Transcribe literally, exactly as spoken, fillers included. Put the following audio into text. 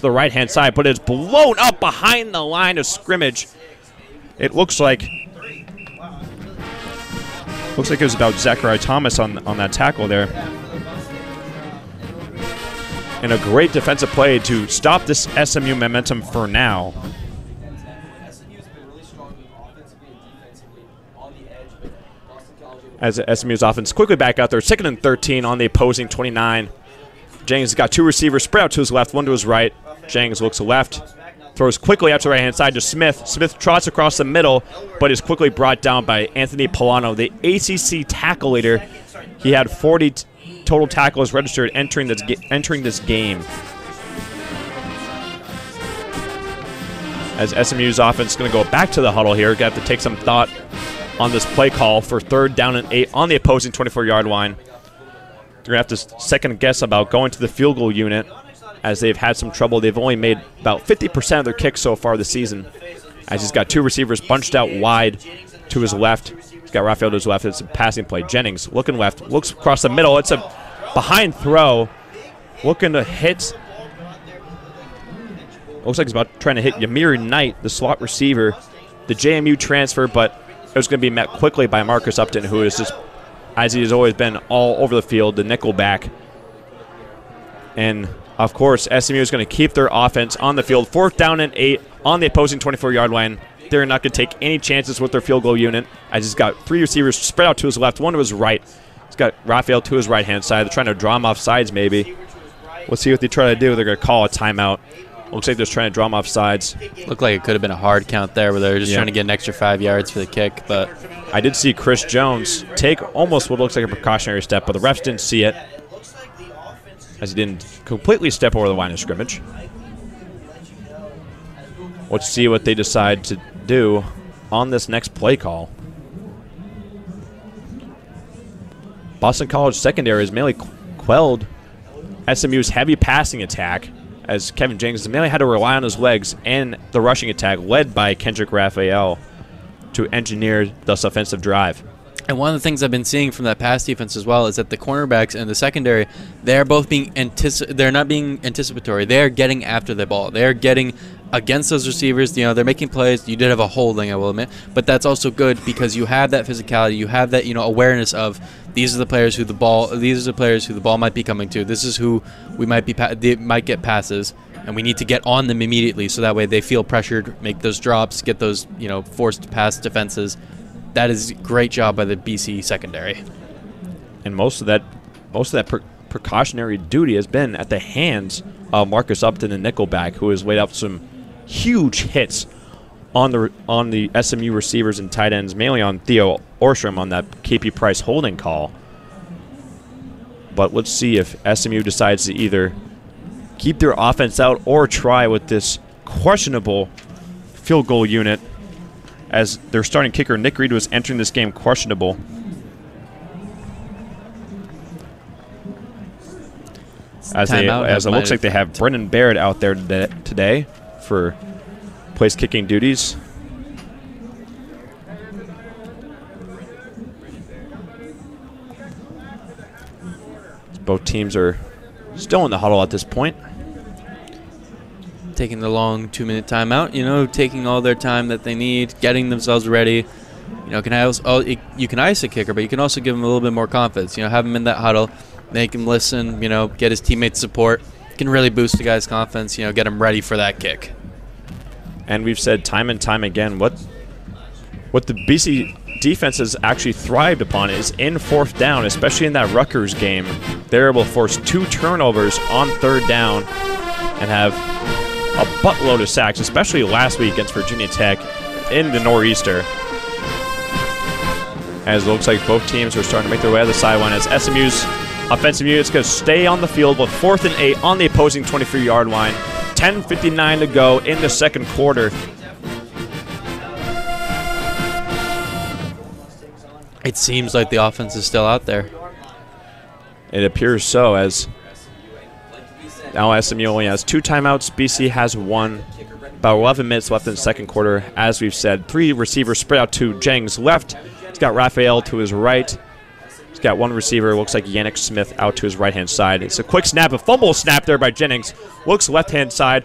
the right-hand side, but it's blown up behind the line of scrimmage. It looks like looks like it was about Zachariah Thomas on, on that tackle there. And a great defensive play to stop this S M U momentum for now. As S M U's offense quickly back out there, second and thirteen on the opposing twenty-nine. Jennings has got two receivers spread out to his left, one to his right. Jennings looks left, throws quickly out to the right-hand side to Smith. Smith trots across the middle, but is quickly brought down by Anthony Polano, the A C C tackle leader. He had forty t total tackles registered entering this, entering this game. As S M U's offense is going to go back to the huddle here, got to take some thought on this play call for third down and eight on the opposing twenty-four yard line. They're going to have to second guess about going to the field goal unit as they've had some trouble. They've only made about fifty percent of their kicks so far this season, as he's got two receivers bunched out wide to his left. He's got Raphael to his left. It's a passing play. Jennings looking left, looks across the middle. It's a behind throw, looking to hit. Looks like he's about trying to hit Yamir Knight, the slot receiver, the J M U transfer, but it was going to be met quickly by Marcus Upton, who is just, as he has always been, all over the field, the nickel back. And, of course, S M U is going to keep their offense on the field. Fourth down and eight on the opposing twenty-four yard line. They're not going to take any chances with their field goal unit, as he's got three receivers spread out to his left, one to his right. He's got Raphael to his right-hand side. They're trying to draw him off sides, maybe. Let's see what they try to do. They're going to call a timeout. Looks like they're just trying to draw him off sides. Looked like it could have been a hard count there where they were just yeah. trying to get an extra five yards for the kick. But I did see Chris Jones take almost what looks like a precautionary step, but the refs didn't see it, as he didn't completely step over the line of scrimmage. Let's see what they decide to do on this next play call. Boston College secondary has mainly quelled S M U's heavy passing attack, as Kevin Jennings mainly had to rely on his legs and the rushing attack led by Kendrick Raphael to engineer this offensive drive. And one of the things I've been seeing from that pass defense as well is that the cornerbacks and the secondary, they're both being antici- they're not being anticipatory. They're getting after the ball. They're getting against those receivers. You know, they're making plays. You did have a holding, I will admit, but that's also good because you have that physicality. You have that, you know, awareness of these are the players who the ball. These are the players who the ball might be coming to. This is who we might be. Pa- they might get passes, and we need to get on them immediately so that way they feel pressured, make those drops, get those, you know, forced pass defenses. That is a great job by the B C secondary. And most of that most of that pre- precautionary duty has been at the hands of Marcus Upton and Nickelback, who has laid out some huge hits on the on the S M U receivers and tight ends, mainly on Theo Orstrom on that K P Price holding call. But let's see if S M U decides to either keep their offense out or try with this questionable field goal unit, as their starting kicker, Nick Reed, was entering this game questionable. As, they, as it looks like they have Brendan Baird out there today for place kicking duties. Both teams are still in the huddle at this point. Taking the long two-minute timeout, you know, taking all their time that they need, getting themselves ready. You know, can I also, oh, it, you can ice a kicker, but you can also give him a little bit more confidence. You know, have him in that huddle, make him listen, you know, get his teammates' support. Can really boost the guy's confidence, you know, get him ready for that kick. And we've said time and time again, what what the B C defense has actually thrived upon is in fourth down, especially in that Rutgers game. They're able to force two turnovers on third down and have a buttload of sacks, especially last week against Virginia Tech in the Nor'easter. As it looks like both teams are starting to make their way to the sideline, as S M U's offensive unit is going to stay on the field with fourth and eight on the opposing twenty-three yard line. ten fifty-nine to go in the second quarter. It seems like the offense is still out there. It appears so, as now S M U only has two timeouts. B C has one. About eleven minutes left in the second quarter. As we've said, three receivers spread out to Jennings' left. He's got Raphael to his right. He's got one receiver, looks like Yannick Smith, out to his right-hand side. It's a quick snap, a fumble snap there by Jennings. Looks left-hand side.